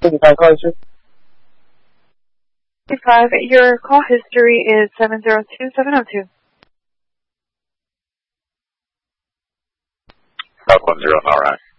55 call history. 55. Your call history is 702702. South 10, alright.